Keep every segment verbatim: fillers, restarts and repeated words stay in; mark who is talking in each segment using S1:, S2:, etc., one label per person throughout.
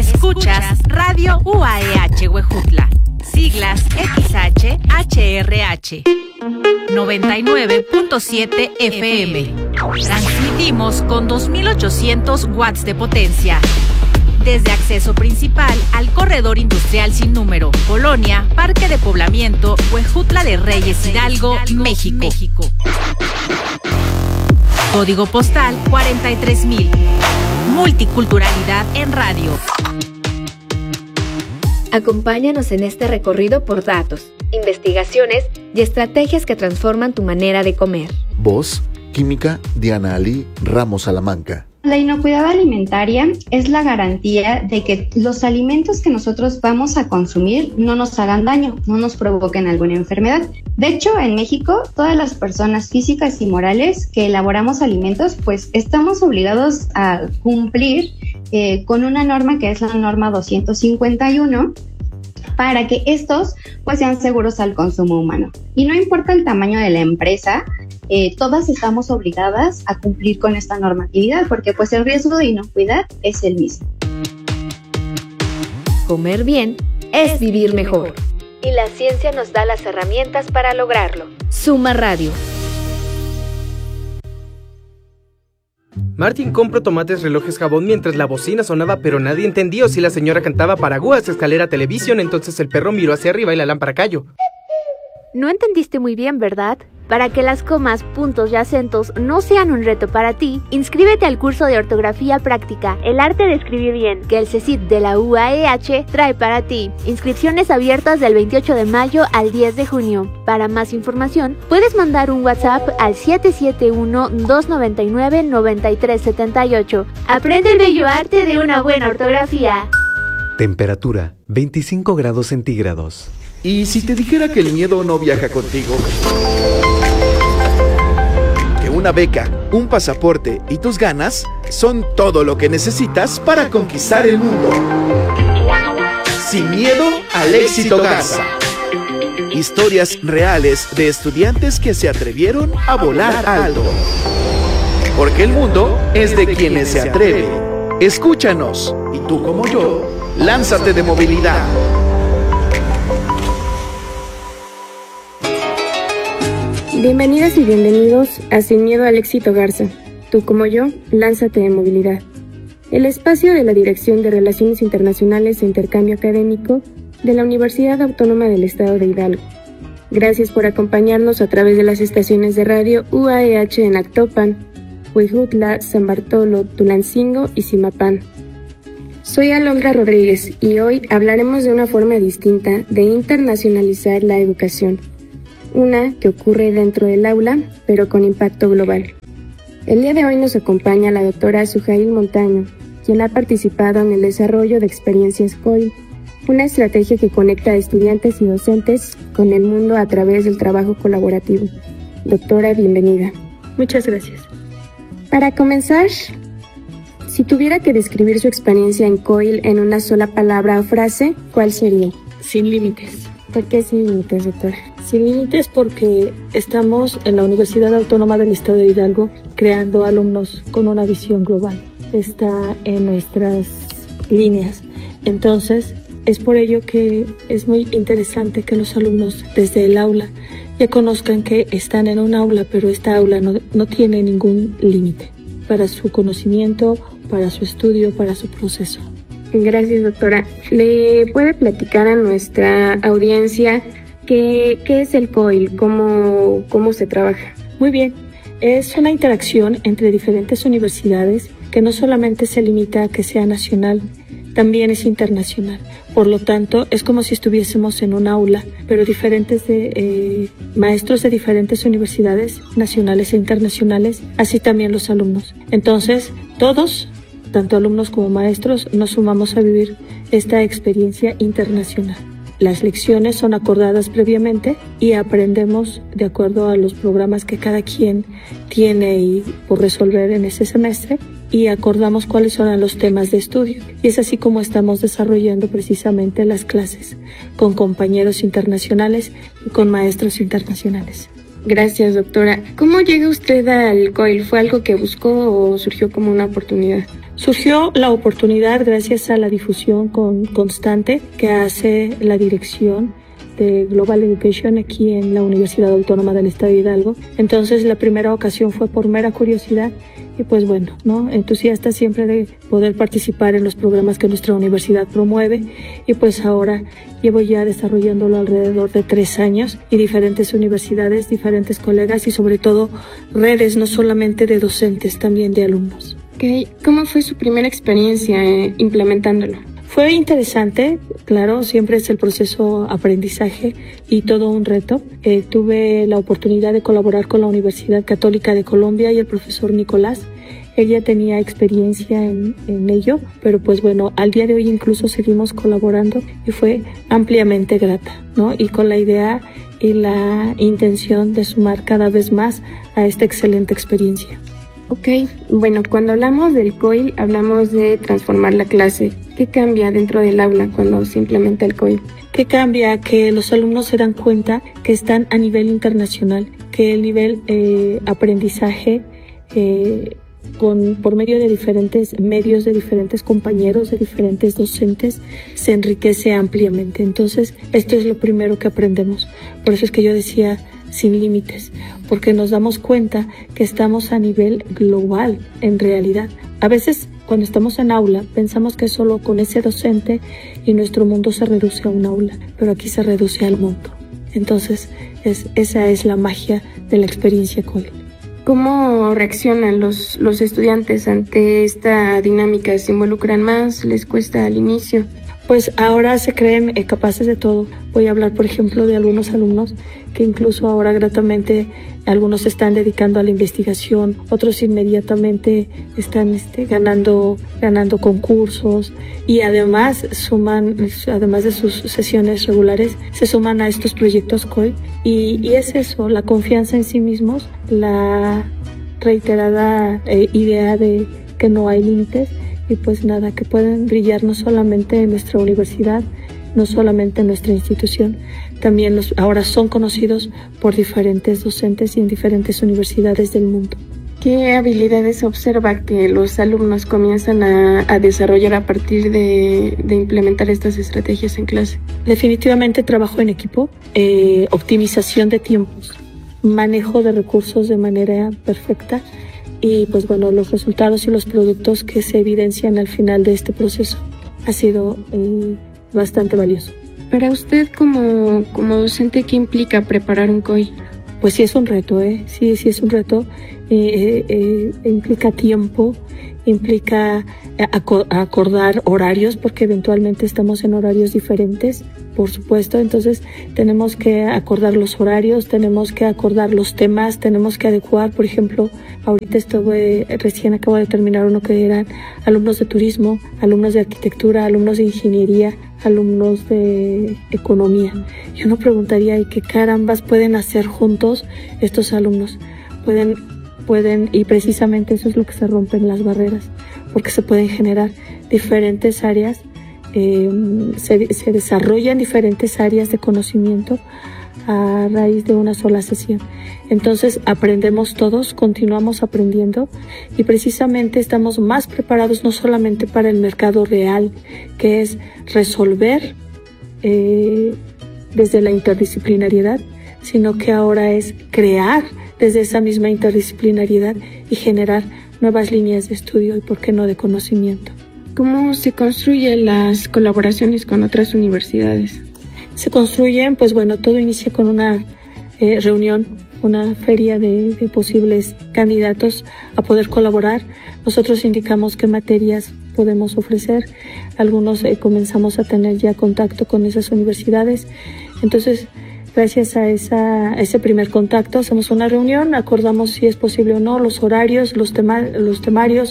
S1: Escuchas Radio U A E H Huejutla, siglas X H H R H, noventa y nueve punto siete F M. Transmitimos con dos mil ochocientos watts de potencia. Desde acceso principal al corredor industrial sin número, Colonia, Parque de Poblamiento, Huejutla de Reyes, Hidalgo, México. México. Código postal cuarenta y tres mil. Multiculturalidad en radio.
S2: Acompáñanos en este recorrido por datos, investigaciones y estrategias que transforman tu manera de comer.
S3: Voz, Química, Diana Ali Ramos Salamanca.
S4: La inocuidad alimentaria es la garantía de que los alimentos que nosotros vamos a consumir no nos hagan daño, no nos provoquen alguna enfermedad. De hecho, en México, todas las personas físicas y morales que elaboramos alimentos, pues estamos obligados a cumplir eh, con una norma que es la norma doscientos cincuenta y uno, para que estos pues sean seguros al consumo humano. Y no importa el tamaño de la empresa, eh, todas estamos obligadas a cumplir con esta normatividad, porque pues el riesgo de inocuidad es el mismo.
S2: Comer bien es vivir mejor. Y la ciencia nos da las herramientas para lograrlo. Suma Radio.
S5: Martín compró tomates, relojes, jabón mientras la bocina sonaba, pero nadie entendió si la señora cantaba Paraguas, escalera, televisión. Entonces el perro miró hacia arriba y la lámpara cayó.
S6: No entendiste muy bien, ¿verdad? Para que las comas, puntos y acentos no sean un reto para ti, inscríbete al curso de ortografía práctica, El arte de escribir bien, que el CECIT de la U A E H trae para ti. Inscripciones abiertas del veintiocho de mayo al diez de junio. Para más información, puedes mandar un WhatsApp al siete siete uno, dos nueve nueve, nueve tres siete ocho. Aprende el bello arte de una buena ortografía.
S7: Temperatura veinticinco grados centígrados.
S8: ¿Y si te dijera que el miedo no viaja contigo? Que una beca, un pasaporte y tus ganas son todo lo que necesitas para conquistar el mundo. Sin miedo al éxito Garza. Historias reales de estudiantes que se atrevieron a volar alto. Porque el mundo es de quienes se atreven. Escúchanos, y tú como yo, lánzate de movilidad.
S9: Bienvenidas y bienvenidos a Sin Miedo al Éxito Garza. Tú como yo, lánzate de movilidad. El espacio de la Dirección de Relaciones Internacionales e Intercambio Académico de la Universidad Autónoma del Estado de Hidalgo. Gracias por acompañarnos a través de las estaciones de radio U A E H en Actopan, Huejutla, San Bartolo, Tulancingo y Zimapán. Soy Alondra Rodríguez y hoy hablaremos de una forma distinta de internacionalizar la educación. Una que ocurre dentro del aula, pero con impacto global. El día de hoy nos acompaña la doctora Sujail Montaño, quien ha participado en el desarrollo de experiencias C O I, una estrategia que conecta a estudiantes y docentes con el mundo a través del trabajo colaborativo. Doctora, bienvenida.
S10: Muchas gracias.
S9: Para comenzar, si tuviera que describir su experiencia en C O I L en una sola palabra o frase, ¿cuál sería?
S10: Sin límites.
S9: ¿Por qué sin límites, doctora?
S10: Sin límites porque estamos en la Universidad Autónoma del Estado de Hidalgo creando alumnos con una visión global. Está en nuestras líneas. Entonces, es por ello que es muy interesante que los alumnos desde el aula ya conozcan que están en un aula, pero esta aula no, no tiene ningún límite para su conocimiento, para su estudio, para su proceso.
S9: Gracias, doctora. ¿Le puede platicar a nuestra audiencia qué, qué es el C O I L? ¿Cómo, cómo se trabaja?
S10: Muy bien. Es una interacción entre diferentes universidades que no solamente se limita a que sea nacional, también es internacional. Por lo tanto, es como si estuviésemos en un aula, pero diferentes de, eh, maestros de diferentes universidades nacionales e internacionales, así también los alumnos. Entonces, todos, tanto alumnos como maestros, nos sumamos a vivir esta experiencia internacional. Las lecciones son acordadas previamente y aprendemos de acuerdo a los programas que cada quien tiene y por resolver en ese semestre, y acordamos cuáles son los temas de estudio. Y es así como estamos desarrollando precisamente las clases con compañeros internacionales y con maestros internacionales.
S9: Gracias, doctora. ¿Cómo llega usted al C O I L? ¿Fue algo que buscó o surgió como una oportunidad?
S10: Surgió la oportunidad gracias a la difusión con, constante que hace la dirección de Global Education aquí en la Universidad Autónoma del Estado de Hidalgo. Entonces la primera ocasión fue por mera curiosidad y pues bueno, ¿no? Entusiasta siempre de poder participar en los programas que nuestra universidad promueve y pues ahora llevo ya desarrollándolo alrededor de tres años y diferentes universidades, diferentes colegas y sobre todo redes no solamente de docentes, también de alumnos.
S9: Okay. ¿Cómo fue su primera experiencia eh, implementándolo?
S10: Fue interesante, claro, siempre es el proceso aprendizaje y todo un reto. Eh, tuve la oportunidad de colaborar con la Universidad Católica de Colombia y el profesor Nicolás. Ella tenía experiencia en, en ello, pero pues bueno, al día de hoy incluso seguimos colaborando y fue ampliamente grata, ¿no? Y con la idea y la intención de sumar cada vez más a esta excelente experiencia.
S9: Ok, bueno, cuando hablamos del C O I L, hablamos de transformar la clase. ¿Qué cambia dentro del aula cuando se implementa el C O I L?
S10: ¿Qué cambia? Que los alumnos se dan cuenta que están a nivel internacional, que el nivel eh, aprendizaje eh, con, por medio de diferentes medios, de diferentes compañeros, de diferentes docentes, se enriquece ampliamente. Entonces, esto es lo primero que aprendemos. Por eso es que yo decía sin límites, porque nos damos cuenta que estamos a nivel global en realidad. A veces cuando estamos en aula pensamos que solo con ese docente y nuestro mundo se reduce a un aula, pero aquí se reduce al mundo. Entonces es, esa es la magia de la experiencia C O I L.
S9: ¿Cómo reaccionan los, los estudiantes ante esta dinámica? ¿Se involucran más? ¿Les cuesta al inicio?
S10: Pues ahora se creen eh, capaces de todo. Voy a hablar, por ejemplo, de algunos alumnos que incluso ahora gratamente algunos se están dedicando a la investigación, otros inmediatamente están este, ganando, ganando concursos y además suman, además de sus sesiones regulares, se suman a estos proyectos C O I L y, y es eso, la confianza en sí mismos, la reiterada eh, idea de que no hay límites. Y pues nada, que pueden brillar no solamente en nuestra universidad, no solamente en nuestra institución, también los, ahora son conocidos por diferentes docentes y en diferentes universidades del mundo.
S9: ¿Qué habilidades observa que los alumnos comienzan a, a desarrollar a partir de, de implementar estas estrategias en clase?
S10: Definitivamente trabajo en equipo, eh, optimización de tiempos, manejo de recursos de manera perfecta, y pues bueno, los resultados y los productos que se evidencian al final de este proceso ha sido eh, bastante valioso.
S9: Para usted como, como docente, ¿qué implica preparar un C O I?
S10: Pues sí es un reto, ¿eh? sí, sí es un reto, eh, eh, implica tiempo, implica acordar horarios porque eventualmente estamos en horarios diferentes, por supuesto, entonces tenemos que acordar los horarios, tenemos que acordar los temas, tenemos que adecuar, por ejemplo, ahorita estuve, recién acabo de terminar uno que eran alumnos de turismo, alumnos de arquitectura, alumnos de ingeniería, alumnos de economía. Y uno preguntaría, ¿y qué carambas pueden hacer juntos estos alumnos? Pueden, pueden, y precisamente eso es lo que se rompen las barreras, porque se pueden generar diferentes áreas, eh, se, se desarrollan diferentes áreas de conocimiento a raíz de una sola sesión. Entonces aprendemos todos, continuamos aprendiendo y precisamente estamos más preparados no solamente para el mercado real, que es resolver eh, desde la interdisciplinariedad, sino que ahora es crear desde esa misma interdisciplinariedad y generar nuevas líneas de estudio y, por qué no, de conocimiento.
S9: ¿Cómo se construyen las colaboraciones con otras universidades?
S10: Se construyen, pues bueno, todo inicia con una eh, reunión, una feria de, de posibles candidatos a poder colaborar. Nosotros indicamos qué materias podemos ofrecer. Algunos eh, comenzamos a tener ya contacto con esas universidades. Entonces, gracias a, esa, a ese primer contacto, hacemos una reunión, acordamos si es posible o no, los horarios, los, tema, los temarios,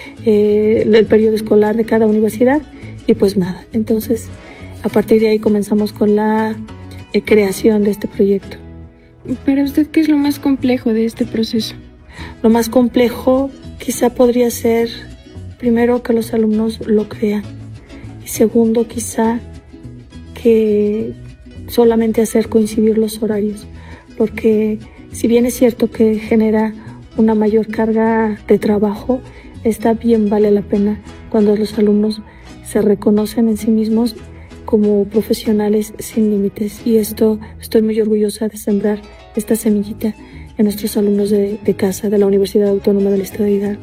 S10: eh, el periodo escolar de cada universidad y pues nada. Entonces, a partir de ahí comenzamos con la eh, creación de este proyecto.
S9: Para usted, ¿qué es lo más complejo de este proceso?
S10: Lo más complejo quizá podría ser, primero, que los alumnos lo crean. Y segundo, quizá que solamente hacer coincidir los horarios. Porque si bien es cierto que genera una mayor carga de trabajo, está bien, vale la pena cuando los alumnos se reconocen en sí mismos como profesionales sin límites. Y esto estoy muy orgullosa de sembrar esta semillita en nuestros alumnos de, de casa de la Universidad Autónoma del Estado de Hidalgo.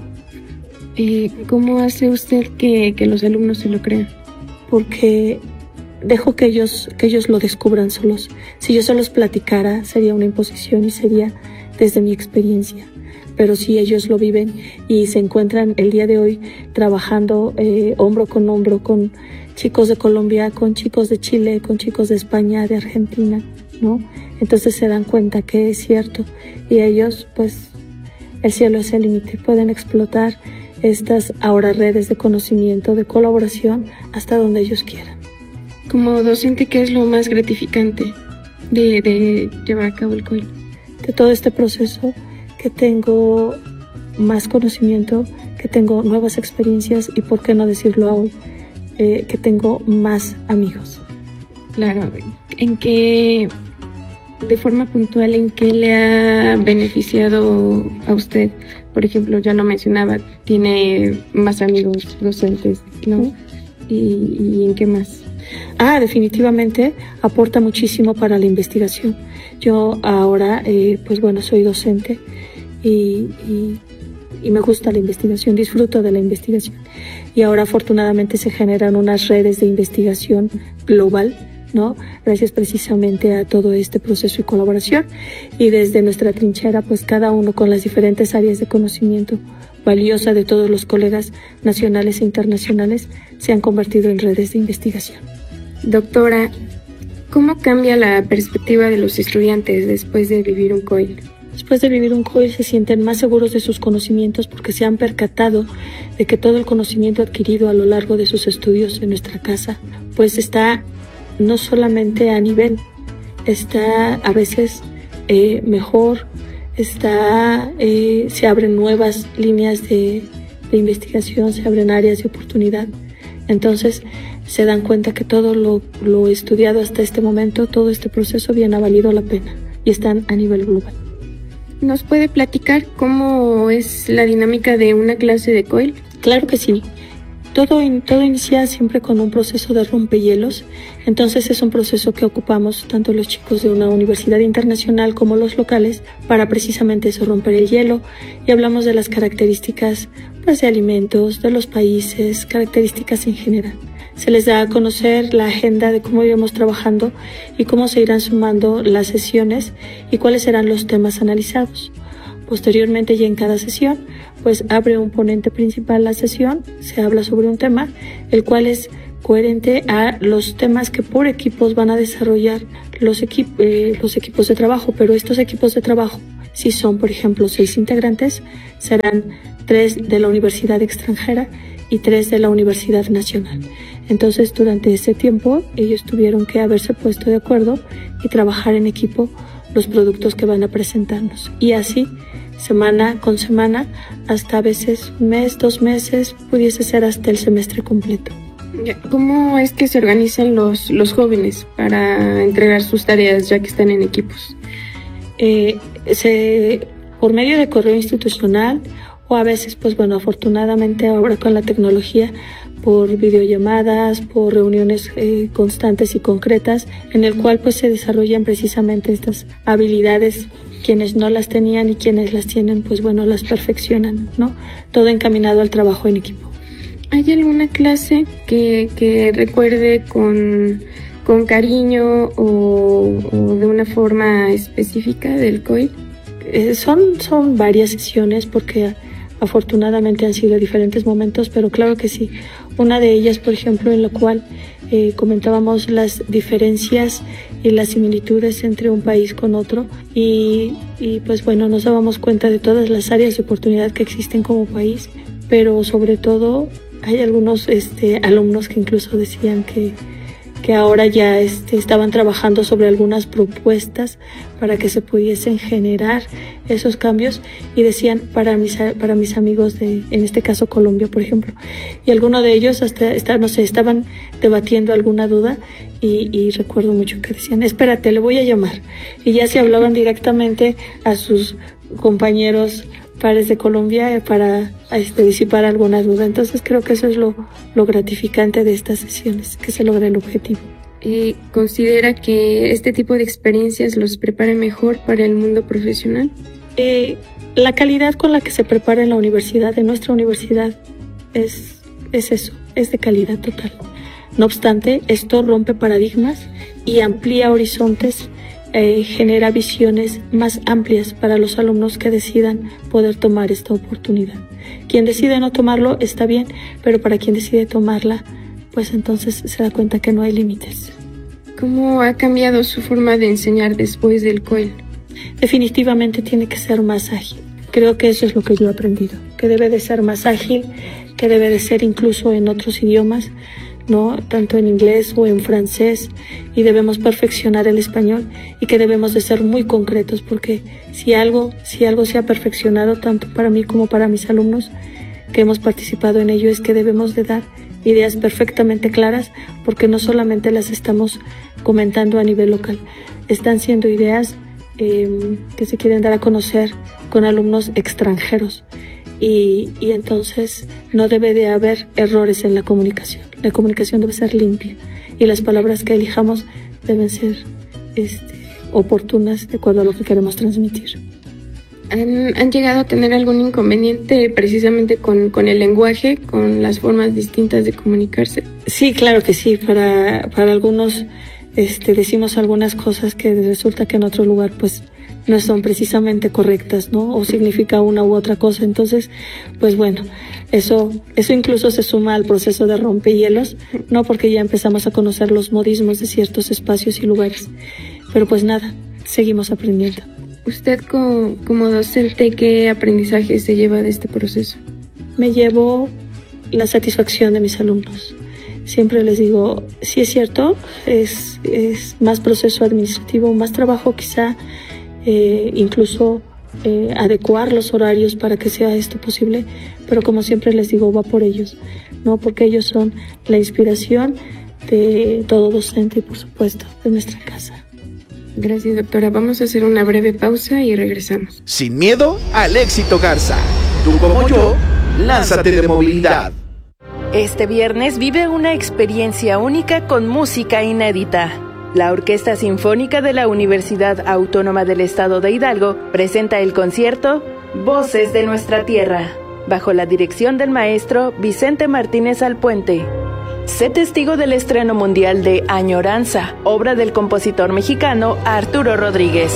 S9: Eh, ¿Cómo hace usted que, que los alumnos se lo crean?
S10: Porque dejo que ellos, que ellos lo descubran solos. Si yo se los platicara, sería una imposición y sería desde mi experiencia. Pero si ellos lo viven y se encuentran el día de hoy trabajando eh, hombro con hombro con chicos de Colombia, con chicos de Chile, con chicos de España, de Argentina, ¿no? Entonces se dan cuenta que es cierto y ellos, pues, el cielo es el límite. Pueden explotar estas ahora redes de conocimiento, de colaboración, hasta donde ellos quieran.
S9: Como docente, ¿qué es lo más gratificante de, de llevar a cabo el C O I L?
S10: De todo este proceso, que tengo más conocimiento, que tengo nuevas experiencias y, por qué no decirlo hoy, eh, que tengo más amigos.
S9: Claro, ¿en qué, de forma puntual, en qué le ha beneficiado a usted? Por ejemplo, ya lo mencionaba, tiene más amigos docentes, ¿no? ¿Y, y en qué más?
S10: Ah, definitivamente aporta muchísimo para la investigación. Yo ahora, eh, pues bueno, soy docente y, y, y me gusta la investigación, disfruto de la investigación. Y ahora afortunadamente se generan unas redes de investigación global, ¿no? Gracias precisamente a todo este proceso y colaboración. Y desde nuestra trinchera, pues cada uno con las diferentes áreas de conocimiento valiosa de todos los colegas nacionales e internacionales se han convertido en redes de investigación.
S9: Doctora, ¿cómo cambia la perspectiva de los estudiantes después de vivir un C O I L?
S10: Después de vivir un C O I L se sienten más seguros de sus conocimientos porque se han percatado de que todo el conocimiento adquirido a lo largo de sus estudios en nuestra casa, pues está no solamente a nivel, está a veces eh, mejor, está, eh, se abren nuevas líneas de, de investigación, se abren áreas de oportunidad. Entonces se dan cuenta que todo lo, lo estudiado hasta este momento, todo este proceso bien ha valido la pena y están a nivel global.
S9: ¿Nos puede platicar cómo es la dinámica de una clase de C O I L?
S10: Claro que sí. Todo, todo inicia siempre con un proceso de rompehielos. Entonces es un proceso que ocupamos tanto los chicos de una universidad internacional como los locales para precisamente eso, romper el hielo. Y hablamos de las características, pues, de alimentos, de los países, características en general. Se les da a conocer la agenda de cómo iremos trabajando y cómo se irán sumando las sesiones y cuáles serán los temas analizados. Posteriormente, ya en cada sesión, pues abre un ponente principal la sesión, se habla sobre un tema, el cual es coherente a los temas que por equipos van a desarrollar los, equip eh, los equipos de trabajo, pero estos equipos de trabajo, si son, por ejemplo, seis integrantes, serán tres de la universidad extranjera y tres de la Universidad Nacional. Entonces, durante ese tiempo, ellos tuvieron que haberse puesto de acuerdo y trabajar en equipo los productos que van a presentarnos. Y así, semana con semana, hasta a veces un mes, dos meses, pudiese ser hasta el semestre completo.
S9: ¿Cómo es que se organizan los, los jóvenes para entregar sus tareas ya que están en equipos?
S10: Eh, se, por medio de correo institucional o a veces, pues bueno, afortunadamente ahora con la tecnología, por videollamadas, por reuniones eh, constantes y concretas, en el cual pues se desarrollan precisamente estas habilidades. Quienes no las tenían y quienes las tienen, pues bueno, las perfeccionan, ¿no? Todo encaminado al trabajo en equipo.
S9: ¿Hay alguna clase que, que recuerde con, con cariño o, o de una forma específica del C O I L?
S10: Eh, son, son varias sesiones porque afortunadamente han sido diferentes momentos, pero claro que sí. Una de ellas, por ejemplo, en la cual eh, comentábamos las diferencias y las similitudes entre un país con otro y, y pues bueno, nos dábamos cuenta de todas las áreas de oportunidad que existen como país, pero sobre todo hay algunos este, alumnos que incluso decían que, que ahora ya este, estaban trabajando sobre algunas propuestas para que se pudiesen generar esos cambios, y decían para mis, para mis amigos de, en este caso Colombia, por ejemplo, y algunos de ellos hasta, hasta no sé, estaban debatiendo alguna duda, y, y recuerdo mucho que decían, espérate, le voy a llamar, y ya se hablaban directamente a sus compañeros pares de Colombia para este, disipar alguna duda. Entonces creo que eso es lo, lo gratificante de estas sesiones, que se logra el objetivo.
S9: Eh, ¿Considera que este tipo de experiencias los prepara mejor para el mundo profesional?
S10: Eh, la calidad con la que se prepara en la universidad, en nuestra universidad, es, es eso, es de calidad total. No obstante, esto rompe paradigmas y amplía horizontes, Eh, genera visiones más amplias para los alumnos que decidan poder tomar esta oportunidad. Quien decide no tomarlo está bien, pero para quien decide tomarla, pues entonces se da cuenta que no hay límites.
S9: ¿Cómo ha cambiado su forma de enseñar después del C O E L?
S10: Definitivamente tiene que ser más ágil. Creo que eso es lo que yo he aprendido, que debe de ser más ágil, que debe de ser incluso en otros idiomas, ¿no? Tanto en inglés o en francés, y debemos perfeccionar el español, y que debemos de ser muy concretos, porque si algo, si algo se ha perfeccionado tanto para mí como para mis alumnos que hemos participado en ello, es que debemos de dar ideas perfectamente claras, porque no solamente las estamos comentando a nivel local, están siendo ideas eh, que se quieren dar a conocer con alumnos extranjeros. Y, y entonces no debe de haber errores en la comunicación. La comunicación debe ser limpia, y las palabras que elijamos deben ser este, oportunas de acuerdo a lo que queremos transmitir.
S9: ¿Han, han llegado a tener algún inconveniente precisamente con, con el lenguaje, con las formas distintas de comunicarse?
S10: Sí, claro que sí. Para, para algunos este, decimos algunas cosas que resulta que en otro lugar pues no son precisamente correctas, ¿no? O significa una u otra cosa. Entonces, pues bueno, eso, eso incluso se suma al proceso de rompehielos, ¿no? Porque ya empezamos a conocer los modismos de ciertos espacios y lugares. Pero pues nada, seguimos aprendiendo.
S9: ¿Usted como, como docente, qué aprendizaje se lleva de este proceso?
S10: Me llevo la satisfacción de mis alumnos. Siempre les digo, sí es cierto, es, es más proceso administrativo, más trabajo quizá, Eh, incluso eh, adecuar los horarios para que sea esto posible, pero como siempre les digo, va por ellos, ¿no? Porque ellos son la inspiración de todo docente y por supuesto de nuestra casa.
S9: Gracias, doctora. Vamos a hacer una breve pausa y regresamos.
S8: Sin miedo al éxito, Garza. Tú como yo, lánzate de movilidad.
S11: Este viernes vive una experiencia única con música inédita. La Orquesta Sinfónica de la Universidad Autónoma del Estado de Hidalgo presenta el concierto Voces de Nuestra Tierra, bajo la dirección del maestro Vicente Martínez Alpuente. Sé testigo del estreno mundial de Añoranza, obra del compositor mexicano Arturo Rodríguez.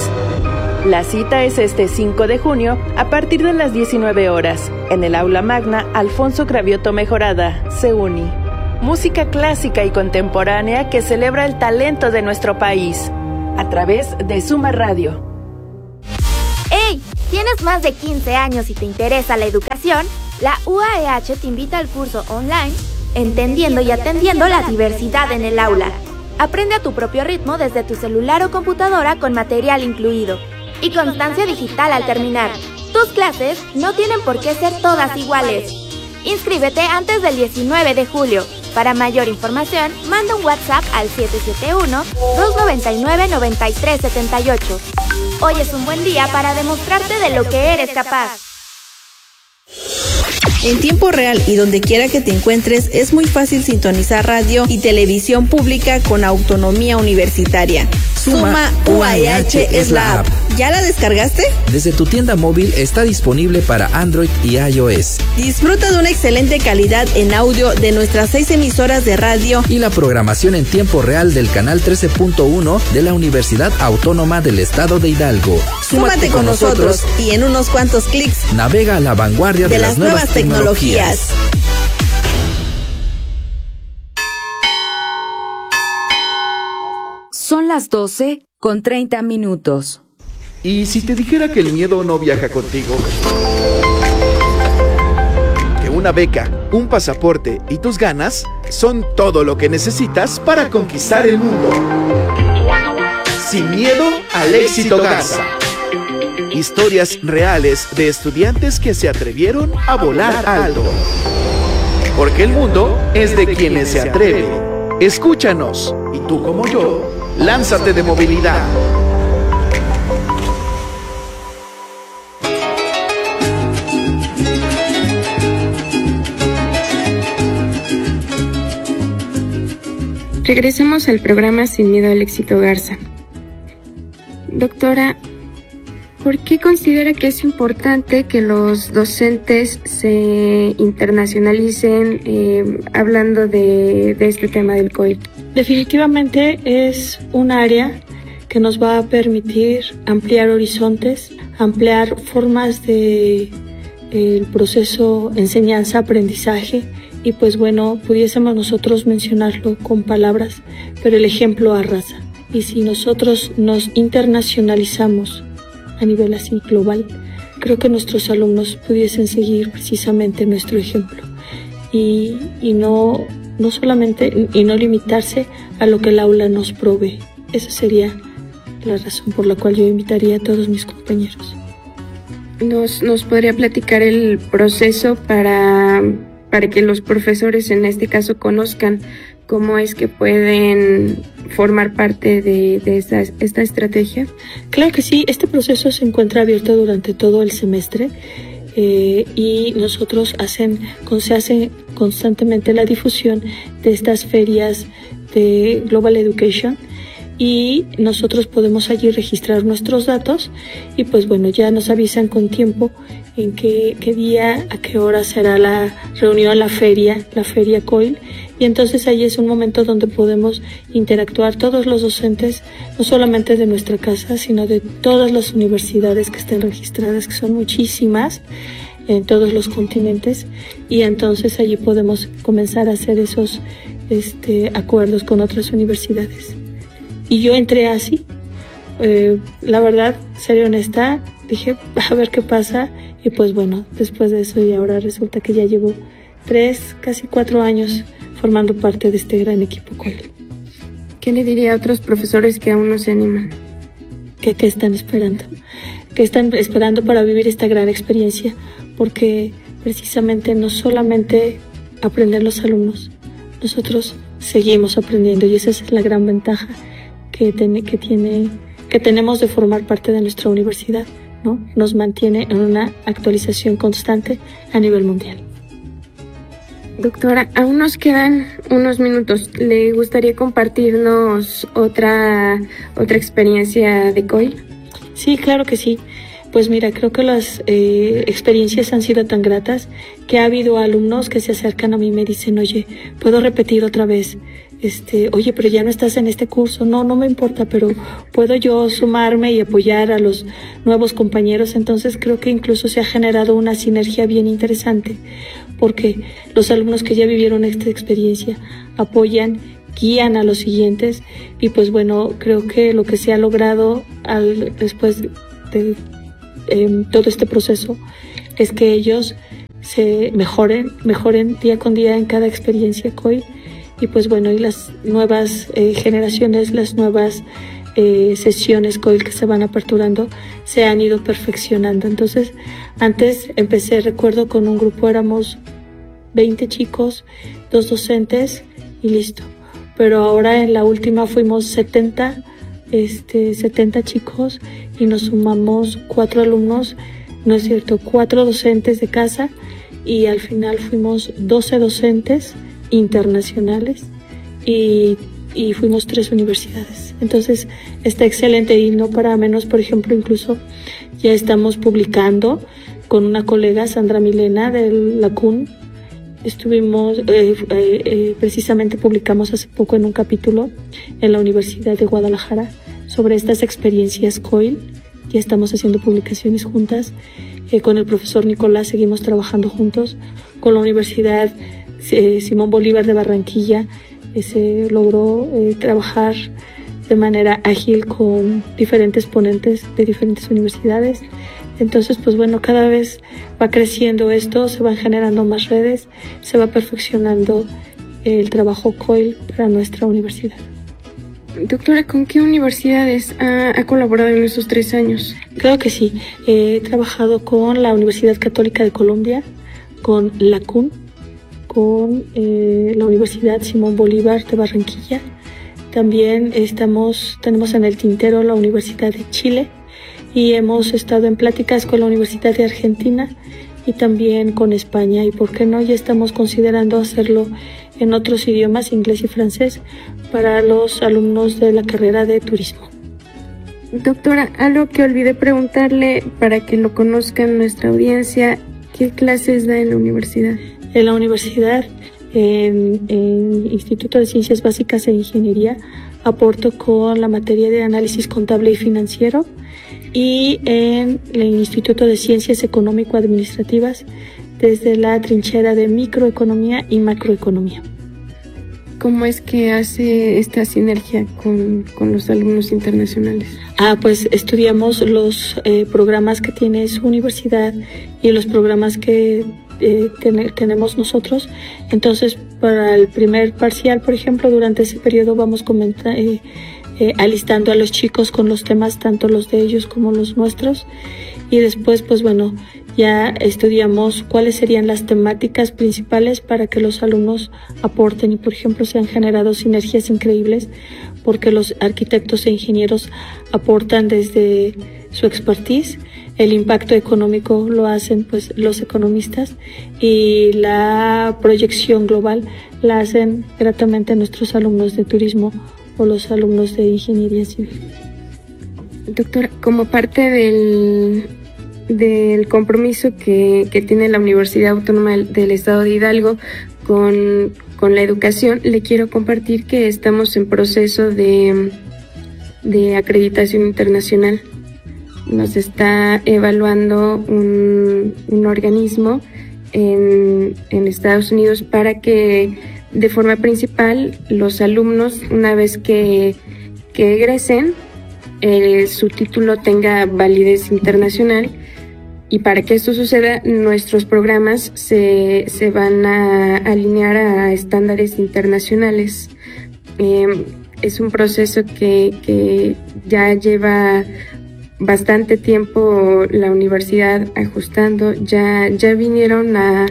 S11: La cita es este cinco de junio a partir de las diecinueve horas, en el Aula Magna Alfonso Cravioto Mejorada, CEUNI. Música clásica y contemporánea que celebra el talento de nuestro país, a través de Suma Radio.
S6: ¡Hey! ¿Tienes más de quince años y te interesa la educación? La U A E H te invita al curso online Entendiendo y Atendiendo la Diversidad en el Aula. Aprende a tu propio ritmo desde tu celular o computadora con material incluido y constancia digital al terminar. Tus clases no tienen por qué ser todas iguales. Inscríbete antes del diecinueve de julio. Para mayor información, manda un WhatsApp al siete siete uno, dos nueve nueve, nueve tres siete ocho. Hoy es un buen día para demostrarte de lo que eres capaz.
S12: En tiempo real y donde quiera que te encuentres, es muy fácil sintonizar radio y televisión pública con autonomía universitaria. Suma U A E H es la app. ¿Ya la descargaste?
S13: Desde tu tienda móvil está disponible para Android y iOS.
S12: Disfruta de una excelente calidad en audio de nuestras seis emisoras de radio
S13: y la programación en tiempo real del canal trece punto uno de la Universidad Autónoma del Estado de Hidalgo.
S12: Súmate con nosotros y en unos cuantos clics
S13: navega a la vanguardia de, de las, las nuevas tecnologías. tecnologías.
S1: Son las doce con treinta minutos.
S8: ¿Y si te dijera que el miedo no viaja contigo? Que una Una beca, un pasaporte y tus ganas son todo lo que necesitas para conquistar el mundo. Sin miedo al éxito Garza. Historias reales de estudiantes que se atrevieron a volar alto. Porque el mundo es de quienes se atreven. Escúchanos, y tú como yo, lánzate de movilidad.
S9: Regresamos al programa Sin Miedo al Éxito Garza. Doctora, ¿por qué considera que es importante que los docentes se internacionalicen eh, hablando de, de este tema del C O I L?
S10: Definitivamente es un área que nos va a permitir ampliar horizontes, ampliar formas de el proceso enseñanza-aprendizaje. Y pues bueno, pudiésemos nosotros mencionarlo con palabras, pero el ejemplo arrasa. Y si nosotros nos internacionalizamos a nivel así global, creo que nuestros alumnos pudiesen seguir precisamente nuestro ejemplo. Y, y no, no solamente, y no limitarse a lo que el aula nos provee. Esa sería la razón por la cual yo invitaría a todos mis compañeros.
S9: ¿Nos, nos podría platicar el proceso para... para que los profesores en este caso conozcan cómo es que pueden formar parte de, de esta, esta estrategia?
S10: Claro que sí, este proceso se encuentra abierto durante todo el semestre eh, y nosotros hacen, se hace constantemente la difusión de estas ferias de Global Education y nosotros podemos allí registrar nuestros datos y pues bueno, ya nos avisan con tiempo en qué, qué día, a qué hora será la reunión, la feria, la feria C O I L, y entonces ahí es un momento donde podemos interactuar todos los docentes, no solamente de nuestra casa, sino de todas las universidades que estén registradas, que son muchísimas, en todos los continentes, y entonces allí podemos comenzar a hacer esos este, acuerdos con otras universidades. Y yo entré así, eh, la verdad, seré honesta, dije, a ver qué pasa, y pues bueno, después de eso y ahora resulta que ya llevo tres, casi cuatro años formando parte de este gran equipo C O I L.
S9: ¿Qué le diría a otros profesores que aún no se animan?
S10: ¿Qué, qué están esperando? ¿Qué están esperando para vivir esta gran experiencia? Porque precisamente no solamente aprenden los alumnos, nosotros seguimos aprendiendo y esa es la gran ventaja que, ten, que, tiene, que tenemos de formar parte de nuestra universidad, ¿no? Nos mantiene en una actualización constante a nivel mundial.
S9: Doctora, aún nos quedan unos minutos. ¿Le gustaría compartirnos otra, otra experiencia de C O I L?
S10: Sí, claro que sí. Pues mira, creo que las eh, experiencias han sido tan gratas que ha habido alumnos que se acercan a mí y me dicen, oye, ¿puedo repetir otra vez? Este, oye, pero ya no estás en este curso. No, no me importa, pero puedo yo sumarme y apoyar a los nuevos compañeros. Entonces creo que incluso se ha generado una sinergia bien interesante porque los alumnos que ya vivieron esta experiencia apoyan, guían a los siguientes y pues bueno, creo que lo que se ha logrado al, después de eh, todo este proceso es que ellos se mejoren, mejoren día con día en cada experiencia C O I L. Y pues bueno, y las nuevas eh, generaciones, las nuevas eh, sesiones C O I L que se van aperturando se han ido perfeccionando. Entonces, antes empecé, recuerdo, con un grupo, éramos veinte chicos, dos docentes y listo. Pero ahora en la última fuimos setenta, este, setenta chicos y nos sumamos cuatro alumnos, no es cierto, cuatro docentes de casa y al final fuimos doce docentes internacionales y, y fuimos tres universidades. Entonces está excelente y no para menos, por ejemplo, incluso ya estamos publicando con una colega, Sandra Milena de la C U N. Estuvimos, eh, eh, eh, precisamente publicamos hace poco en un capítulo en la Universidad de Guadalajara sobre estas experiencias C O I L. Ya estamos haciendo publicaciones juntas. Eh, con el profesor Nicolás seguimos trabajando juntos. Con la Universidad eh, Simón Bolívar de Barranquilla eh, se logró eh, trabajar de manera ágil con diferentes ponentes de diferentes universidades. Entonces, pues bueno, cada vez va creciendo esto, se van generando más redes, se va perfeccionando el trabajo C O I L para nuestra universidad.
S9: Doctora, ¿con qué universidades ha, ha colaborado en estos tres años?
S10: Creo que sí. He trabajado con la Universidad Católica de Colombia, con la C U N, con eh, la Universidad Simón Bolívar de Barranquilla. También estamos, tenemos en el tintero la Universidad de Chile y hemos estado en pláticas con la Universidad de Argentina y también con España. Y por qué no, ya estamos considerando hacerlo en otros idiomas, inglés y francés, para los alumnos de la carrera de turismo.
S9: Doctora, algo que olvidé preguntarle para que lo conozcan nuestra audiencia, ¿qué clases da en la universidad?
S10: En la universidad, en el Instituto de Ciencias Básicas e Ingeniería, aporto con la materia de análisis contable y financiero, y en el Instituto de Ciencias Económico-Administrativas desde la trinchera de microeconomía y macroeconomía.
S9: ¿Cómo es que hace esta sinergia con, con los alumnos internacionales?
S10: Ah, pues estudiamos los eh, programas que tiene su universidad y los programas que eh, ten, tenemos nosotros. Entonces, para el primer parcial, por ejemplo, durante ese periodo vamos comenta, eh, eh, alistando a los chicos con los temas, tanto los de ellos como los nuestros. Y después, pues bueno, ya estudiamos cuáles serían las temáticas principales para que los alumnos aporten y, por ejemplo, se han generado sinergias increíbles porque los arquitectos e ingenieros aportan desde su expertise, el impacto económico lo hacen pues los economistas y la proyección global la hacen gratamente nuestros alumnos de turismo o los alumnos de ingeniería civil.
S9: Doctora, como parte del, del compromiso que, que tiene la Universidad Autónoma del Estado de Hidalgo con, con la educación, le quiero compartir que estamos en proceso de, de acreditación internacional. Nos está evaluando un, un organismo en, en Estados Unidos para que de forma principal los alumnos, una vez que, que egresen, Eh, su título tenga validez internacional, y para que esto suceda nuestros programas se, se van a alinear a estándares internacionales. Eh, es un proceso que, que ya lleva bastante tiempo la universidad ajustando, ya, ya vinieron a,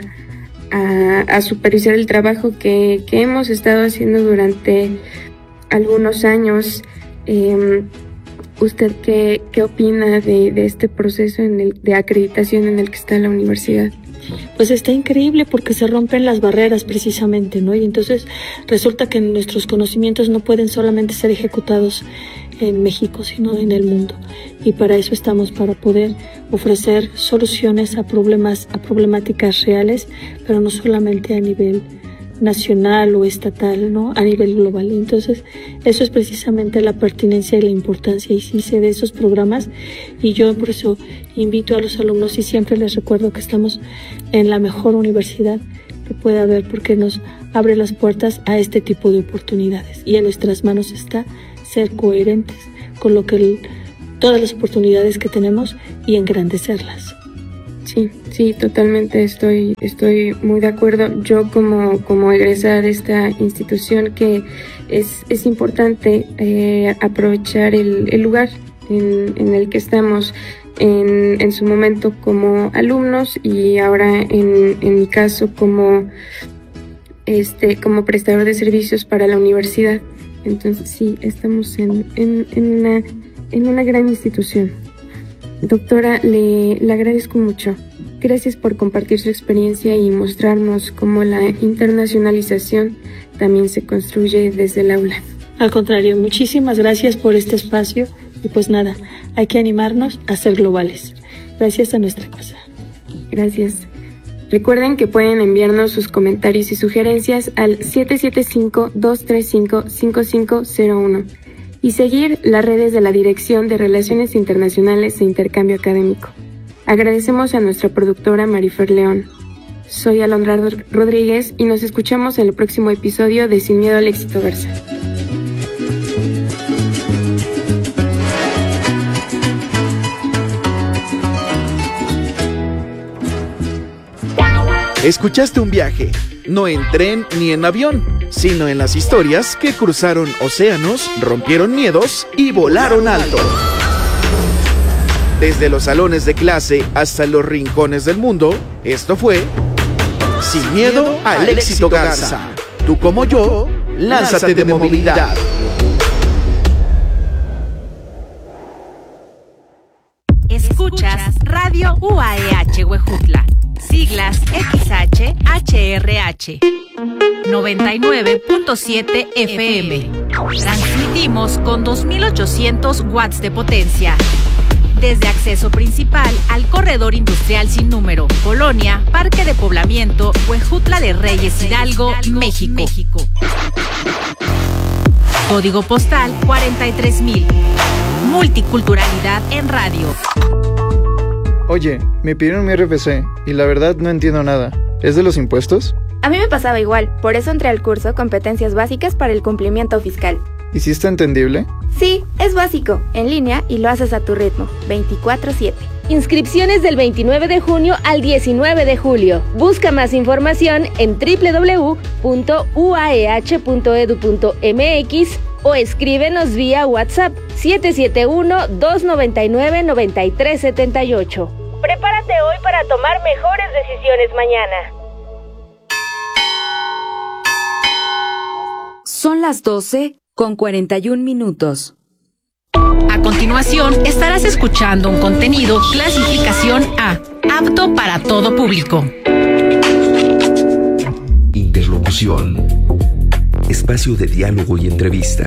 S9: a, a supervisar el trabajo que, que hemos estado haciendo durante algunos años. Eh, ¿Usted qué, qué opina de, de este proceso en el, de acreditación en el que está la universidad?
S10: Pues está increíble porque se rompen las barreras precisamente, ¿no? Y entonces resulta que nuestros conocimientos no pueden solamente ser ejecutados en México, sino en el mundo. Y para eso estamos, para poder ofrecer soluciones a problemas, a problemáticas reales, pero no solamente a nivel nacional o estatal, ¿no? A nivel global. Entonces, eso es precisamente la pertinencia y la importancia, y sí sé de esos programas, y yo por eso invito a los alumnos y siempre les recuerdo que estamos en la mejor universidad que pueda haber, porque nos abre las puertas a este tipo de oportunidades, y en nuestras manos está ser coherentes con lo que el, todas las oportunidades que tenemos y engrandecerlas.
S9: Sí, sí, totalmente estoy, estoy muy de acuerdo. Yo como, como egresada de esta institución, que es, es importante eh, aprovechar el, el lugar en, en el que estamos en, en su momento como alumnos, y ahora en, en mi caso como, este, como prestador de servicios para la universidad. Entonces sí, estamos en, en, en, una, en una gran institución. Doctora, le, le agradezco mucho. Gracias por compartir su experiencia y mostrarnos cómo la internacionalización también se construye desde el aula.
S10: Al contrario, muchísimas gracias por este espacio, y pues nada, hay que animarnos a ser globales. Gracias a nuestra casa.
S9: Gracias. Recuerden que pueden enviarnos sus comentarios y sugerencias al siete siete cinco, dos tres cinco, cinco cinco cero uno. Y seguir las redes de la Dirección de Relaciones Internacionales e Intercambio Académico. Agradecemos a nuestra productora Marifer León. Soy Alondra Rodríguez y nos escuchamos en el próximo episodio de Sin Miedo al Éxito Garza.
S8: Escuchaste un viaje, no en tren ni en avión, sino en las historias que cruzaron océanos, rompieron miedos y volaron alto. Desde los salones de clase hasta los rincones del mundo, esto fue Sin Miedo al Éxito Garza. Tú como yo, lánzate de movilidad.
S1: Escuchas Radio U A E H Huejutla, siglas X H H R H, noventa y nueve punto siete F M. Transmitimos con dos mil ochocientos watts de potencia. Desde acceso principal al corredor industrial sin número, Colonia, Parque de Poblamiento, Huejutla de Reyes, Hidalgo, México. México. Código postal cuarenta y tres mil. Multiculturalidad en radio.
S14: Oye, me pidieron mi R F C y la verdad no entiendo nada. ¿Es de los impuestos?
S9: A mí me pasaba igual, por eso entré al curso Competencias Básicas para el Cumplimiento Fiscal.
S14: ¿Y si está entendible?
S9: Sí, es básico, en línea y lo haces a tu ritmo, veinticuatro siete.
S15: Inscripciones del veintinueve de junio al diecinueve de julio. Busca más información en doble u doble u doble u punto u a e h punto e d u punto m x o escríbenos vía WhatsApp siete siete uno, dos nueve nueve, nueve tres siete ocho. Prepárate hoy para tomar mejores decisiones mañana.
S16: Son las doce con cuarenta y un minutos.
S1: A continuación, estarás escuchando un contenido clasificación A, apto para todo público.
S17: Interlocución. Espacio de diálogo y entrevista.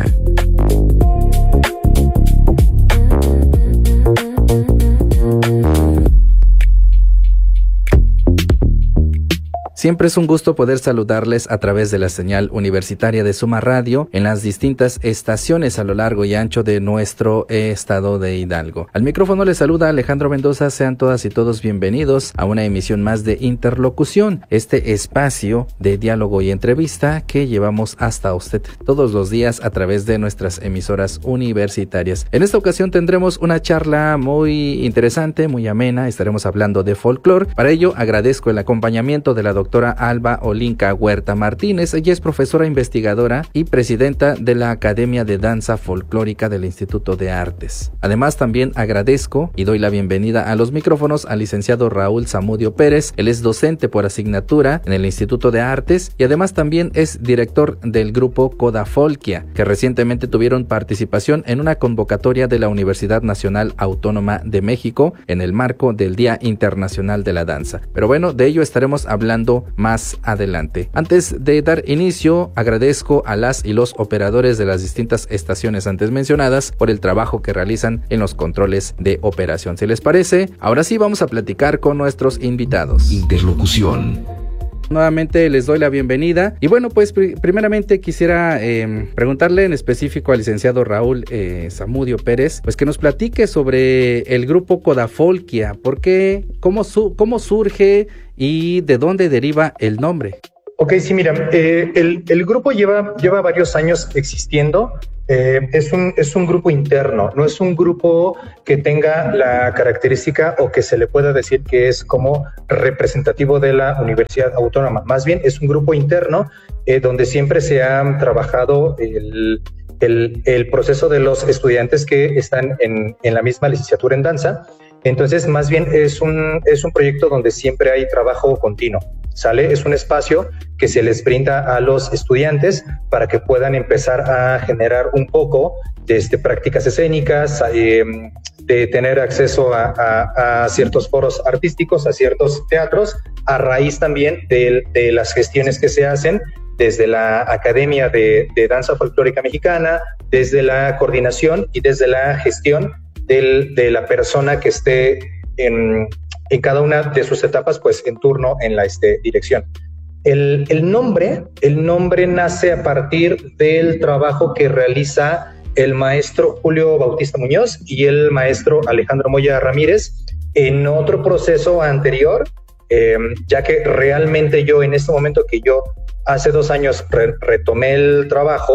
S13: Siempre es un gusto poder saludarles a través de la señal universitaria de Suma Radio en las distintas estaciones a lo largo y ancho de nuestro estado de Hidalgo. Al micrófono les saluda Alejandro Mendoza. Sean todas y todos bienvenidos a una emisión más de Interlocución, este espacio de diálogo y entrevista que llevamos hasta usted todos los días a través de nuestras emisoras universitarias. En esta ocasión tendremos una charla muy interesante, muy amena. Estaremos hablando de folclore. Para ello agradezco el acompañamiento de la doctora Alba Olinka Huerta Martínez. Ella es profesora investigadora y presidenta de la Academia de Danza Folclórica del Instituto de Artes. Además, también agradezco y doy la bienvenida a los micrófonos al licenciado Raúl Zamudio Pérez. Él es docente por asignatura en el Instituto de Artes y además también es director del grupo Codafolquia, que recientemente tuvieron participación en una convocatoria de la Universidad Nacional Autónoma de México en el marco del Día Internacional de la Danza. Pero bueno, de ello estaremos hablando más adelante. Antes de dar inicio, agradezco a las y los operadores de las distintas estaciones antes mencionadas por el trabajo que realizan en los controles de operación. Si les parece, ahora sí vamos a platicar con nuestros invitados.
S17: Interlocución.
S13: Nuevamente les doy la bienvenida y bueno, pues pr- primeramente quisiera eh, preguntarle en específico al licenciado Raúl eh, Zamudio Pérez, pues que nos platique sobre el grupo Codafolquia. ¿Por qué? ¿Cómo, su- cómo surge y de dónde deriva el nombre?
S18: Ok, sí, mira, eh, el, el grupo lleva, lleva varios años existiendo. Eh, es un, es un grupo interno, no es un grupo que tenga la característica o que se le pueda decir que es como representativo de la Universidad Autónoma. Más bien es un grupo interno eh, donde siempre se ha trabajado el, el, el proceso de los estudiantes que están en, en la misma licenciatura en danza. Entonces, más bien es un, es un proyecto donde siempre hay trabajo continuo, ¿sale? Es un espacio que se les brinda a los estudiantes para que puedan empezar a generar un poco de este, prácticas escénicas, eh, de tener acceso a, a, a ciertos foros artísticos, a ciertos teatros, a raíz también de, de las gestiones que se hacen desde la Academia de, de Danza Folclórica Mexicana, desde la coordinación y desde la gestión del, de la persona que esté en, en cada una de sus etapas, pues en turno en la este, dirección. El, el nombre, el nombre nace a partir del trabajo que realiza el maestro Julio Bautista Muñoz y el maestro Alejandro Moya Ramírez en otro proceso anterior, eh, ya que realmente yo en este momento que yo hace dos años re- retomé el trabajo,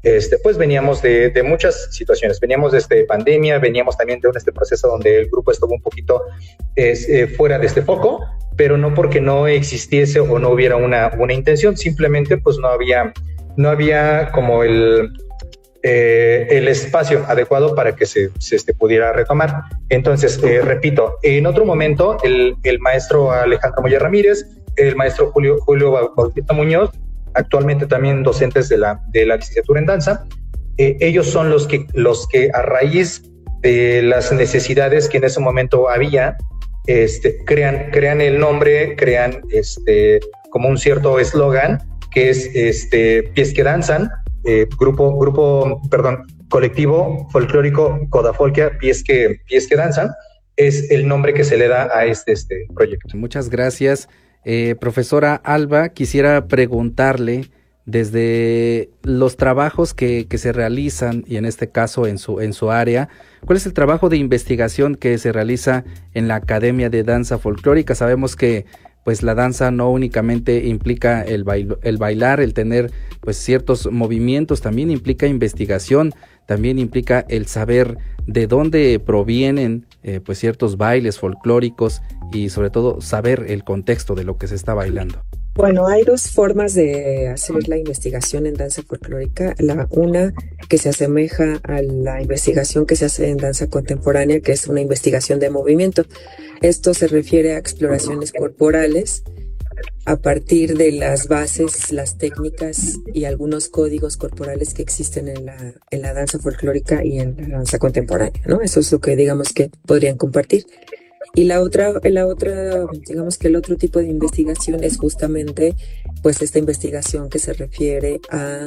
S18: este, pues veníamos de, de muchas situaciones, veníamos de este pandemia, veníamos también de un este proceso donde el grupo estuvo un poquito es, eh, fuera de este foco, pero no porque no existiese o no hubiera una, una intención, simplemente pues no había, no había como el, eh, el espacio adecuado para que se, se este, pudiera retomar. Entonces, eh, repito, en otro momento el, el maestro Alejandro Moya Ramírez, el maestro Julio, Julio Bautista Muñoz, actualmente también docentes de la, de la licenciatura en danza, eh, ellos son los que, los que a raíz de las necesidades que en ese momento había, este, crean, crean el nombre, crean este, como un cierto eslogan que es este, Pies que Danzan, eh, grupo, grupo, perdón, colectivo folclórico Codafolquia, Pies que, Pies que Danzan, es el nombre que se le da a este, este proyecto.
S13: Muchas gracias. Eh, profesora Alba, quisiera preguntarle desde los trabajos que, que se realizan, y en este caso en su, en su área, ¿cuál es el trabajo de investigación que se realiza en la Academia de Danza Folclórica? Sabemos que pues la danza no únicamente implica el, bail, el bailar, el tener pues ciertos movimientos, también implica investigación, también implica el saber de dónde provienen eh, pues ciertos bailes folclóricos y sobre todo saber el contexto de lo que se está bailando.
S19: Bueno, hay dos formas de hacer la investigación en danza folclórica. La una que se asemeja a la investigación que se hace en danza contemporánea, que es una investigación de movimiento. Esto se refiere a exploraciones corporales a partir de las bases, las técnicas y algunos códigos corporales que existen en la, en la danza folclórica y en la danza contemporánea, ¿no? Eso es lo que digamos que podrían compartir. Y la otra, la otra, digamos que el otro tipo de investigación es justamente pues esta investigación que se refiere a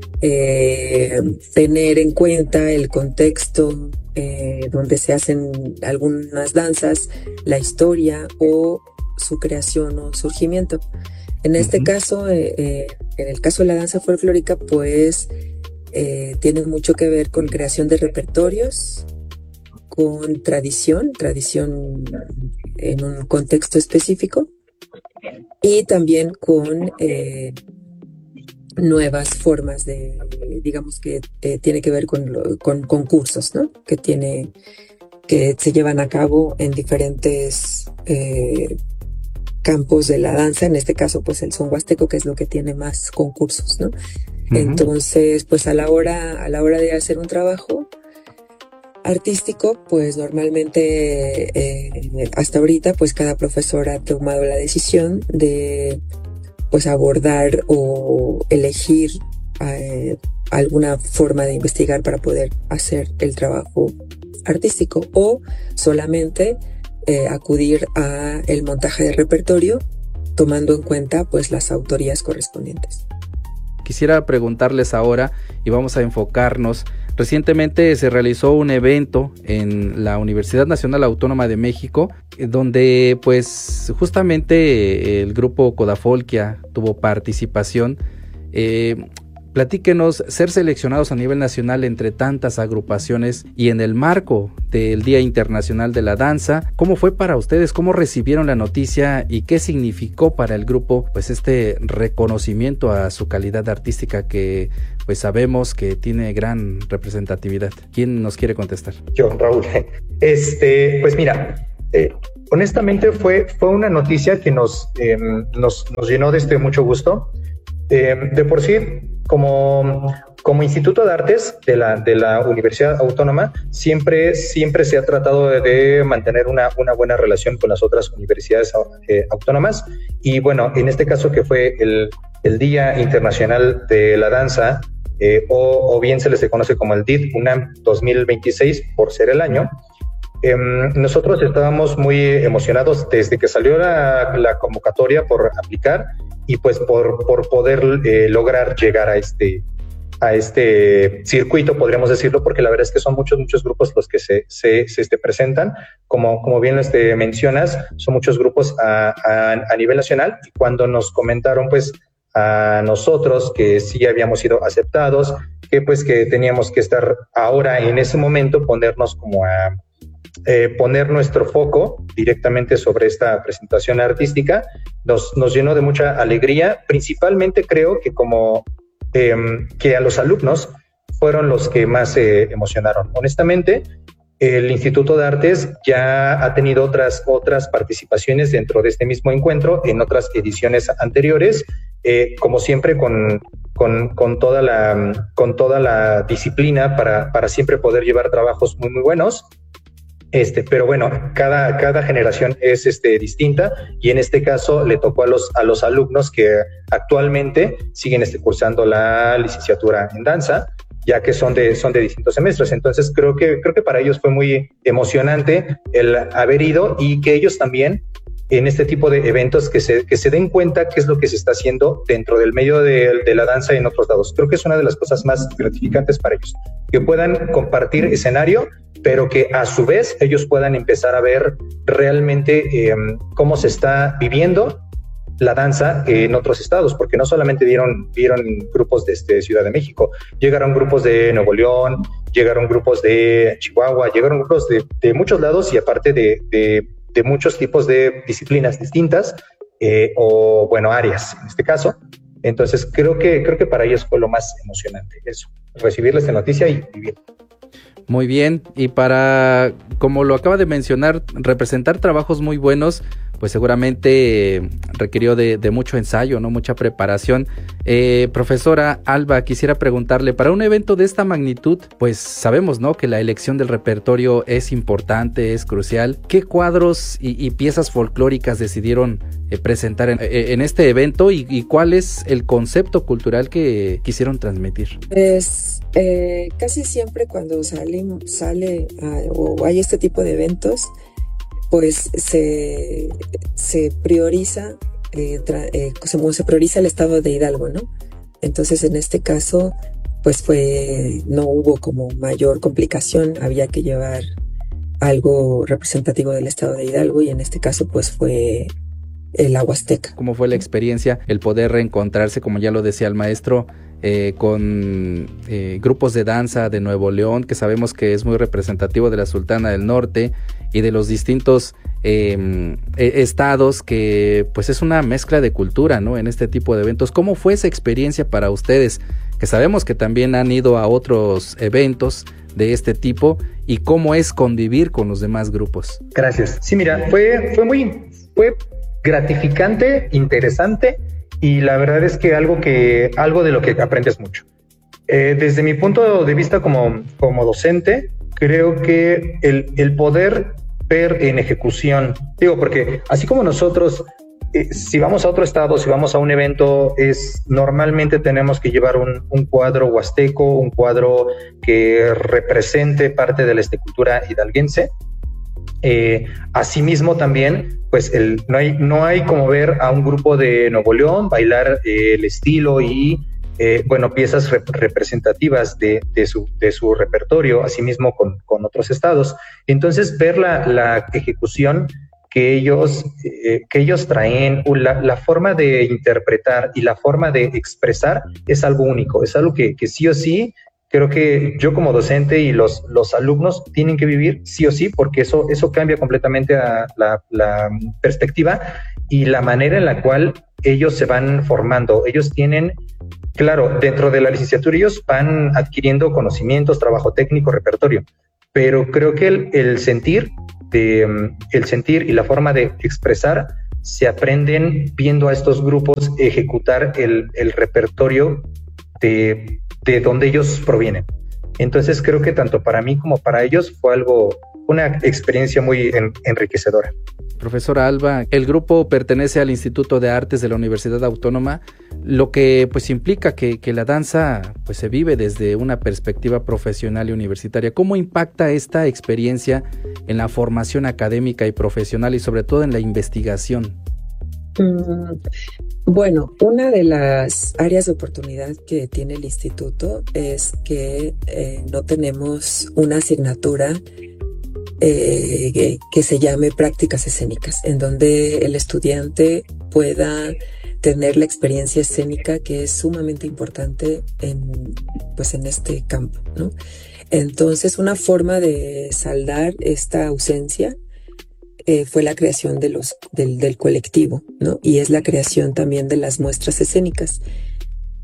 S19: eh, tener en cuenta el contexto eh, donde se hacen algunas danzas, la historia o su creación o surgimiento. En este uh-huh. caso, eh, eh, en el caso de la danza folclórica, pues eh, tiene mucho que ver con creación de repertorios, con tradición, tradición en un contexto específico, y también con eh, nuevas formas de, digamos que eh, tiene que ver con, lo, con concursos, ¿no? Que tiene, que se llevan a cabo en diferentes eh, campos de la danza, en este caso pues el son huasteco, que es lo que tiene más concursos, ¿no? Uh-huh. Entonces, pues a la hora, a la hora de hacer un trabajo artístico, pues normalmente eh, hasta ahorita pues cada profesor ha tomado la decisión de pues abordar o elegir eh, alguna forma de investigar para poder hacer el trabajo artístico, o solamente eh, acudir a el montaje de repertorio tomando en cuenta pues las autorías correspondientes.
S13: Quisiera preguntarles ahora, y vamos a enfocarnos. Recientemente se realizó un evento en la Universidad Nacional Autónoma de México, donde pues justamente el grupo Codafolquia tuvo participación. Eh, platíquenos, ser seleccionados a nivel nacional entre tantas agrupaciones y en el marco del Día Internacional de la Danza, ¿cómo fue para ustedes? ¿Cómo recibieron la noticia y qué significó para el grupo pues este reconocimiento a su calidad artística que pues sabemos que tiene gran representatividad? ¿Quién nos quiere contestar?
S18: Yo, Raúl. Este, pues mira, eh, honestamente fue, fue una noticia que nos, eh, nos, nos llenó de este mucho gusto. Eh, de por sí, como, como Instituto de Artes de la, de la Universidad Autónoma, siempre, siempre se ha tratado de, de mantener una, una buena relación con las otras universidades eh, autónomas. Y bueno, en este caso que fue el, el Día Internacional de la Danza, eh, o, o bien se les conoce como el D I D UNAM dos mil veintiséis por ser el año, eh, nosotros estábamos muy emocionados desde que salió la, la convocatoria por aplicar y pues por, por poder eh, lograr llegar a este, a este circuito, podríamos decirlo, porque la verdad es que son muchos, muchos grupos los que se, se, se este, presentan. Como, como bien este, mencionas, son muchos grupos a, a, a nivel nacional, y cuando nos comentaron pues a nosotros que sí habíamos sido aceptados, que pues que teníamos que estar ahora en ese momento, ponernos como a Eh, poner nuestro foco directamente sobre esta presentación artística, nos, nos llenó de mucha alegría. Principalmente creo que como, eh, que a los alumnos fueron los que más se eh, emocionaron. Honestamente, el Instituto de Artes ya ha tenido otras, otras participaciones dentro de este mismo encuentro en otras ediciones anteriores, eh, como siempre con, con, con, toda la, con toda la disciplina para, para siempre poder llevar trabajos muy, muy buenos. Este, pero bueno, cada, cada generación es este, distinta, y en este caso le tocó a los, a los alumnos que actualmente siguen este, cursando la licenciatura en danza, ya que son de, son de distintos semestres. Entonces creo que, creo que para ellos fue muy emocionante el haber ido, y que ellos también en este tipo de eventos que se, que se den cuenta qué es lo que se está haciendo dentro del medio de, de la danza en otros lados. Creo que es una de las cosas más gratificantes para ellos, que puedan compartir escenario, pero que a su vez ellos puedan empezar a ver realmente eh, cómo se está viviendo la danza en otros estados, porque no solamente vieron, vieron grupos de este, Ciudad de México, llegaron grupos de Nuevo León, llegaron grupos de Chihuahua, llegaron grupos de, de muchos lados, y aparte de, de, de muchos tipos de disciplinas distintas, eh, o bueno, áreas en este caso. Entonces creo que, creo que para ellos fue lo más emocionante eso, recibir esta noticia y vivir.
S13: Muy bien, y para, como lo acaba de mencionar, representar trabajos muy buenos, pues seguramente eh, requirió de, de mucho ensayo, ¿no? Mucha preparación. Eh, profesora Alba, quisiera preguntarle, para un evento de esta magnitud, pues sabemos, ¿no?, que la elección del repertorio es importante, es crucial. ¿Qué cuadros y, y piezas folclóricas decidieron eh, presentar en, en este evento, y, y cuál es el concepto cultural que quisieron transmitir?
S19: Pues eh, casi siempre cuando sale, sale uh, o hay este tipo de eventos, pues se, se prioriza, eh, tra, eh, se, se prioriza el estado de Hidalgo, ¿no? Entonces, en este caso, pues fue, no hubo como mayor complicación, había que llevar algo representativo del estado de Hidalgo, y en este caso, pues fue el la Huasteca.
S13: ¿Cómo fue la experiencia, el poder reencontrarse, como ya lo decía el maestro, eh, con eh, grupos de danza de Nuevo León, que sabemos que es muy representativo de la Sultana del Norte, y de los distintos eh, estados, que pues es una mezcla de cultura, ¿no?, en este tipo de eventos? ¿Cómo fue esa experiencia para ustedes, que sabemos que también han ido a otros eventos de este tipo, y cómo es convivir con los demás grupos?
S18: Gracias. Sí, mira, fue, fue muy fue gratificante, interesante, y la verdad es que algo, que, algo de lo que aprendes mucho. Eh, desde mi punto de vista como, como docente, creo que el, el poder ver en ejecución, digo, porque así como nosotros, eh, si vamos a otro estado, si vamos a un evento, es normalmente tenemos que llevar un, un cuadro huasteco, un cuadro que represente parte de la cultura hidalguense. Eh, asimismo también, pues el, no, hay, no hay como ver a un grupo de Nuevo León bailar eh, el estilo y Eh, bueno, piezas rep representativas de, de, su, de su repertorio, asimismo con, con otros estados. Entonces, ver la, la ejecución que ellos, eh, que ellos traen, la, la forma de interpretar y la forma de expresar es algo único, es algo que, que sí o sí, creo que yo como docente y los, los alumnos tienen que vivir sí o sí, porque eso, eso cambia completamente a la, la perspectiva y la manera en la cual ellos se van formando. Ellos tienen... Claro, dentro de la licenciatura ellos van adquiriendo conocimientos, trabajo técnico, repertorio, pero creo que el, el sentir, de, el sentir y la forma de expresar se aprenden viendo a estos grupos ejecutar el, el repertorio de, de donde ellos provienen. Entonces creo que tanto para mí como para ellos fue algo, una experiencia muy en, enriquecedora.
S13: Profesora Alba, el grupo pertenece al Instituto de Artes de la Universidad Autónoma, lo que pues implica que, que la danza pues se vive desde una perspectiva profesional y universitaria. ¿Cómo impacta esta experiencia en la formación académica y profesional, y sobre todo en la investigación?
S19: Mm, bueno, una de las áreas de oportunidad que tiene el instituto es que eh, no tenemos una asignatura Eh, que, que se llame prácticas escénicas, en donde el estudiante pueda tener la experiencia escénica, que es sumamente importante en, pues en este campo, ¿no? Entonces, una forma de saldar esta ausencia eh, fue la creación de los, del, del colectivo, ¿no? Y es la creación también de las muestras escénicas.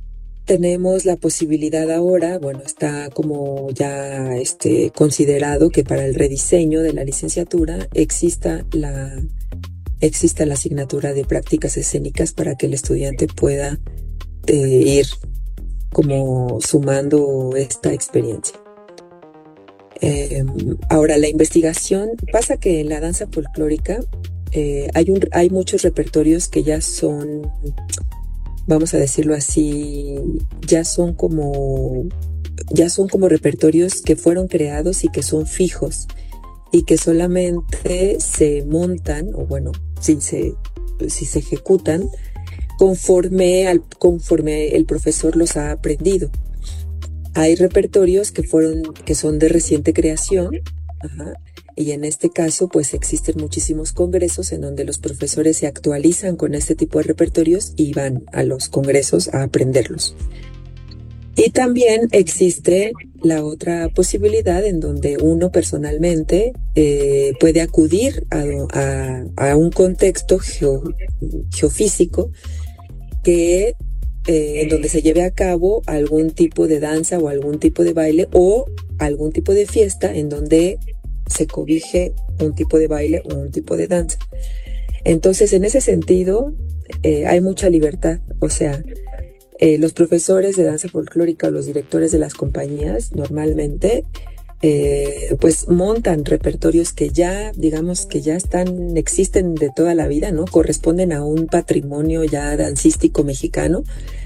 S19: tenemos la posibilidad ahora, bueno, está como ya este, considerado que para el rediseño de la licenciatura exista la, exista la asignatura de prácticas escénicas para que el estudiante pueda eh, ir como sumando esta experiencia. Eh, ahora, la investigación, pasa que en la danza folclórica eh, hay, un, hay muchos repertorios que ya son, vamos a decirlo así, ya son como, ya son como repertorios que fueron creados y que son fijos y que solamente se montan, o bueno, si se, si se ejecutan conforme, al, conforme el profesor los ha aprendido. Hay repertorios que fueron, que son de reciente creación, ajá, y en este caso pues existen muchísimos congresos en donde los profesores se actualizan con este tipo de repertorios y van a los congresos a aprenderlos. Y también existe la otra posibilidad en donde uno personalmente eh, puede acudir a, a, a un contexto geo, geofísico que Eh, en donde se lleve a cabo algún tipo de danza o algún tipo de baile o algún tipo de fiesta en donde se cobije un tipo de baile o un tipo de danza. Entonces, en ese sentido, eh, hay mucha libertad. O sea, eh, los profesores de danza folclórica o los directores de las compañías normalmente eh, pues montan repertorios que ya, digamos, que ya están, existen de toda la vida, ¿no? Corresponden a un patrimonio ya dancístico mexicano.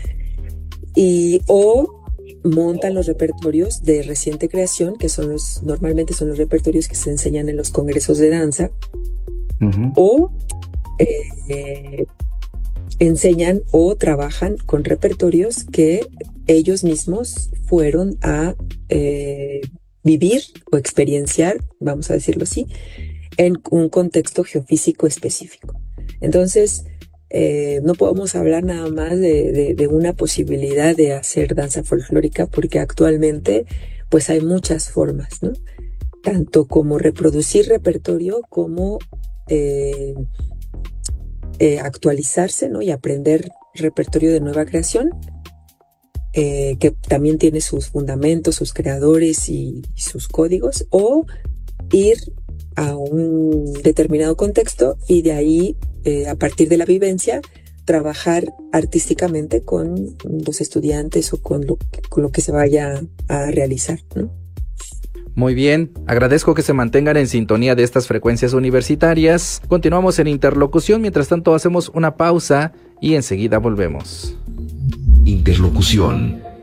S19: Y o montan los repertorios de reciente creación, que son los, normalmente son los repertorios que se enseñan en los congresos de danza, uh-huh. o eh, eh, enseñan o trabajan con repertorios que ellos mismos fueron a eh, vivir o experienciar, vamos a decirlo así, en un contexto geofísico específico. Entonces, Eh, no podemos hablar nada más de, de, de una posibilidad de hacer danza folclórica porque actualmente pues hay muchas formas, ¿no? Tanto como reproducir repertorio como eh, eh, actualizarse, ¿no? Y aprender repertorio de nueva creación, eh, que también tiene sus fundamentos, sus creadores y, y sus códigos, o ir a un determinado contexto y de ahí, eh, a partir de la vivencia, trabajar artísticamente con los estudiantes o con lo, con lo que se vaya a realizar, ¿no?
S13: Muy bien, agradezco que se mantengan en sintonía de estas frecuencias universitarias. Continuamos en interlocución, mientras tanto hacemos una pausa y enseguida volvemos.
S17: Interlocución.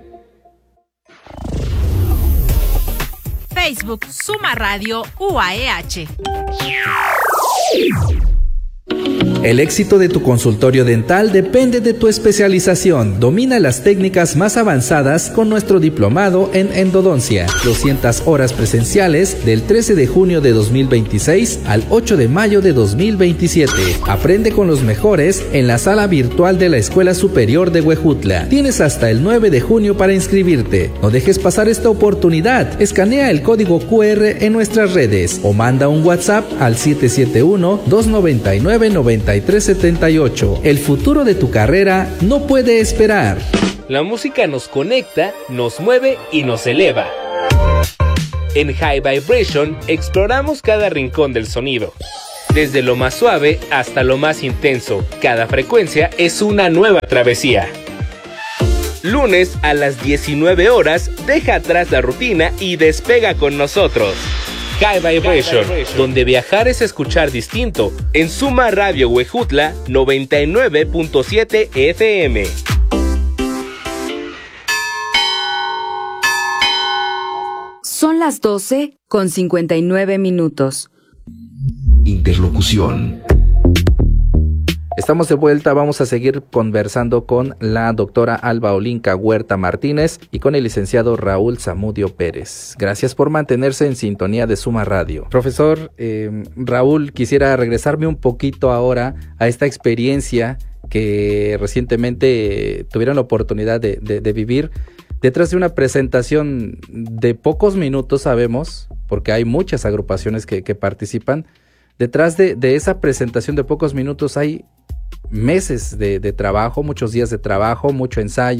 S1: Facebook Suma Radio U A E H.
S13: El éxito de tu consultorio dental depende de tu especialización. Domina las técnicas más avanzadas con nuestro diplomado en endodoncia. doscientas horas presenciales del trece de junio de dos mil veintiséis al ocho de mayo de dos mil veintisiete. Aprende con los mejores en la sala virtual de la Escuela Superior de Huejutla. Tienes hasta el nueve de junio para inscribirte. No dejes pasar esta oportunidad. Escanea el código cu erre en nuestras redes o manda un WhatsApp al siete siete uno, dos nueve nueve, nueve tres siete ocho. El futuro de tu carrera no puede esperar.
S20: La música nos conecta, nos mueve y nos eleva. En High Vibration exploramos cada rincón del sonido. Desde lo más suave hasta lo más intenso, cada frecuencia es una nueva travesía. Lunes a las diecinueve horas, deja atrás la rutina y despega con nosotros. High Vibration, donde viajar es escuchar distinto, en Suma Radio Huejutla noventa y nueve punto siete F M.
S16: Son las doce con cincuenta y nueve minutos.
S17: Interlocución.
S13: Estamos de vuelta, vamos a seguir conversando con la doctora Alba Olinka Huerta Martínez y con el licenciado Raúl Zamudio Pérez. Gracias por mantenerse en sintonía de Suma Radio. Profesor eh, Raúl, quisiera regresarme un poquito ahora a esta experiencia que recientemente tuvieron la oportunidad de, de, de vivir. Detrás de una presentación de pocos minutos, sabemos, porque hay muchas agrupaciones que, que participan, detrás de, de esa presentación de pocos minutos hay meses de, de trabajo, muchos días de trabajo, mucho ensayo,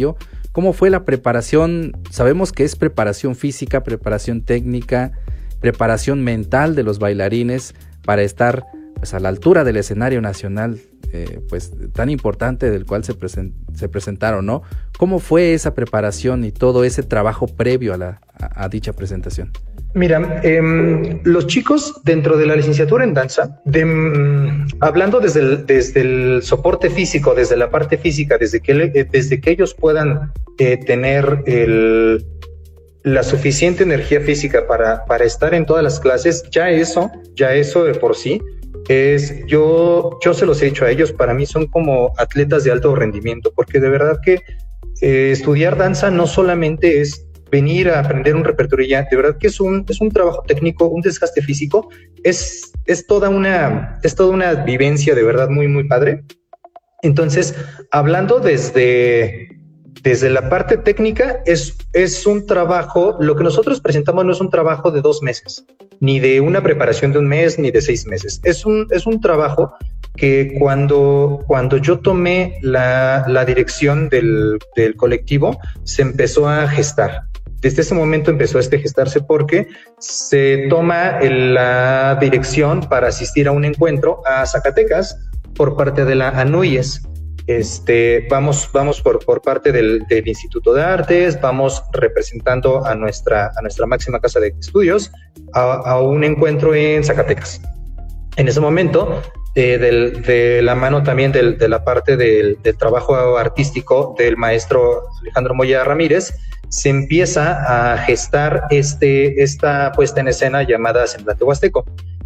S13: ¿Cómo fue la preparación? Sabemos que es preparación física, preparación técnica, preparación mental de los bailarines para estar pues a la altura del escenario nacional, eh, pues tan importante del cual se, present, se presentaron, ¿no? ¿Cómo fue esa preparación y todo ese trabajo previo a, la, a, a dicha presentación?
S18: Mira, eh, los chicos dentro de la licenciatura en danza, de, um, hablando desde el, desde el soporte físico, desde la parte física, desde que, eh, desde que ellos puedan eh, tener el, la suficiente energía física para, para estar en todas las clases, ya eso, ya eso de por sí, es, yo, yo se los he dicho a ellos, para mí son como atletas de alto rendimiento, porque de verdad que eh, estudiar danza no solamente es venir a aprender un repertorio ya, de verdad que es un, es un trabajo técnico, un desgaste físico, es, es, toda una, es toda una vivencia de verdad muy, muy padre. Entonces, hablando desde, desde la parte técnica, es, es un trabajo, lo que nosotros presentamos no es un trabajo de dos meses, ni de una preparación de un mes, ni de seis meses. Es un, es un trabajo que cuando, cuando yo tomé la, la dirección del, del colectivo, se empezó a gestar. Desde ese momento empezó a este gestarse porque se toma la dirección para asistir a un encuentro a Zacatecas por parte de la ANUYES. Este, vamos, vamos por, por parte del, del Instituto de Artes, vamos representando a nuestra, a nuestra máxima casa de estudios a, a un encuentro en Zacatecas. En ese momento, eh, del, de la mano también del, de la parte del, del trabajo artístico del maestro Alejandro Moya Ramírez, se empieza a gestar este, esta puesta en escena llamada Semblante Huasteco.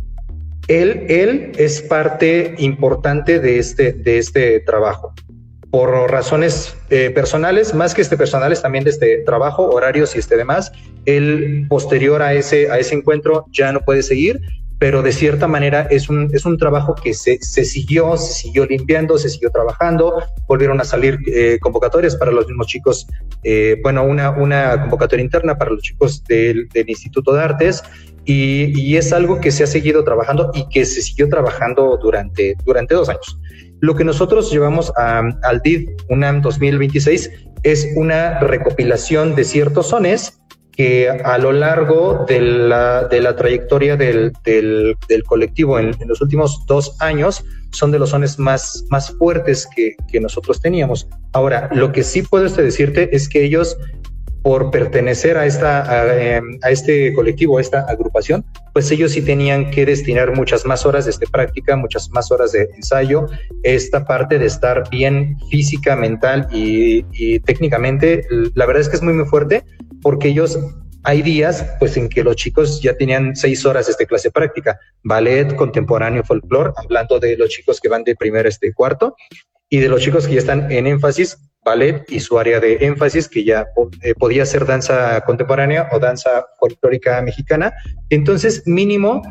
S18: Él, él es parte importante de este, de este trabajo, por razones eh, personales, más que este personales, también de este trabajo, horarios y este demás. Él, posterior a ese, a ese encuentro, ya no puede seguir, pero de cierta manera es un, es un trabajo que se, se siguió, se siguió limpiando, se siguió trabajando, volvieron a salir eh, convocatorias para los mismos chicos, eh, bueno, una, una convocatoria interna para los chicos del, del Instituto de Artes, y, y es algo que se ha seguido trabajando y que se siguió trabajando durante, durante dos años. Lo que nosotros llevamos a, al D I D UNAM dos mil veintiséis es una recopilación de ciertos sones que a lo largo de la, de la trayectoria del, del, del colectivo en, en los últimos dos años son de los sones más, más fuertes que, que nosotros teníamos. Ahora, lo que sí puedo decirte es que ellos, por pertenecer a, esta, a, a este colectivo, a esta agrupación, pues ellos sí tenían que destinar muchas más horas de práctica, muchas más horas de ensayo, esta parte de estar bien física, mental y, y técnicamente. La verdad es que es muy muy fuerte, porque ellos, hay días pues en que los chicos ya tenían seis horas de este clase práctica, ballet, contemporáneo, folclore, hablando de los chicos que van de primer a este cuarto, y de los chicos que ya están en énfasis, ballet y su área de énfasis, que ya eh, podía ser danza contemporánea o danza folclórica mexicana. Entonces, mínimo,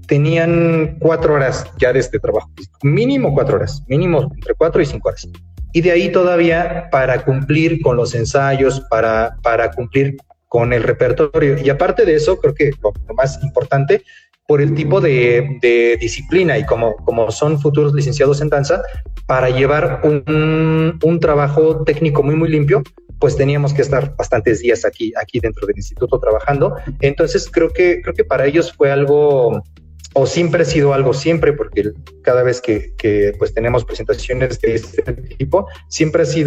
S18: tenían cuatro horas ya de este trabajo. Mínimo cuatro horas, mínimo entre cuatro y cinco horas. Y de ahí todavía para cumplir con los ensayos, para, para cumplir con el repertorio. Y aparte de eso, creo que lo, lo más importante, por el tipo de, de disciplina y como, como son futuros licenciados en danza, para llevar un, un trabajo técnico muy, muy limpio, pues teníamos que estar bastantes días aquí, aquí dentro del instituto trabajando. Entonces creo que, creo que para ellos fue algo, o siempre ha sido algo, siempre, porque cada vez que, que pues tenemos presentaciones de este tipo, siempre ha sido